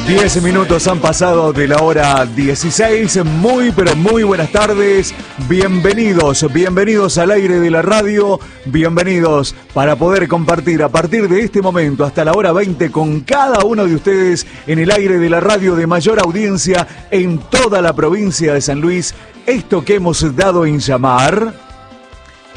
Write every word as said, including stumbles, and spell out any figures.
diez minutos han pasado de la hora dieciséis. Muy, pero muy buenas tardes. Bienvenidos, bienvenidos al aire de la radio. Bienvenidos para poder compartir a partir de este momento hasta la hora veinte con cada uno de ustedes en el aire de la radio de mayor audiencia en toda la provincia de San Luis. Esto que hemos dado en llamar...